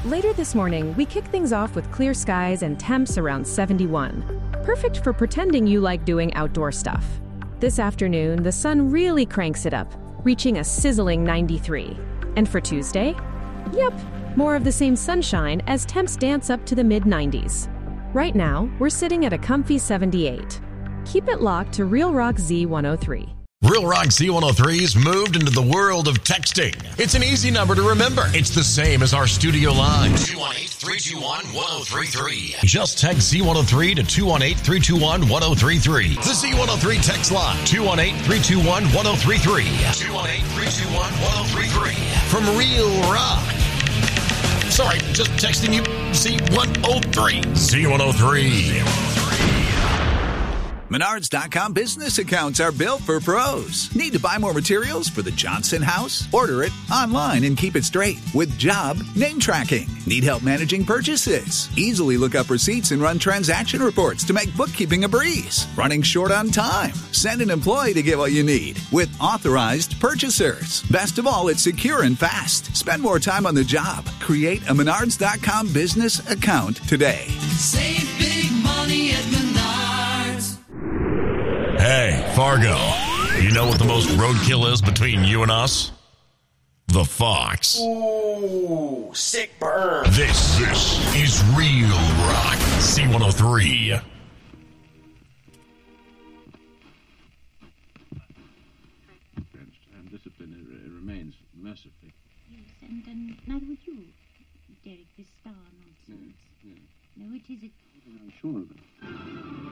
Later this morning, we kick things off with clear skies and temps around 71. Perfect for pretending you like doing outdoor stuff. This afternoon, the sun really cranks it up, reaching a sizzling 93. And for Tuesday? Yep, more of the same sunshine as temps dance up to the mid-90s. Right now, we're sitting at a comfy 78. Keep it locked to Real Rock Z103. Real Rock Z103's moved into the world of texting. It's an easy number to remember. It's the same as our studio line. 218-321-1033. Just text Z103 to 218-321-1033. The Z103 text line. 218-321-1033. 218-321-1033. From Real Rock. Sorry, just texting you Z103. Z103. Menards.com business accounts are built for pros. Need to buy more materials for the Johnson house? Order it online and keep it straight with job name tracking. Need help managing purchases? Easily look up receipts and run transaction reports to make bookkeeping a breeze. Running short on time? Send an employee to get what you need with authorized purchasers. Best of all, it's secure and fast. Spend more time on the job. Create a Menards.com business account today. Save big money at Menards. Hey, Fargo, you know what the most roadkill is between you and us? The Fox. Ooh, sick burn. This is Real Rock C103. And discipline remains mercifully. Yes, and neither would you, Derek, this star nonsense. Yeah. No, it isn't. I'm sure of it.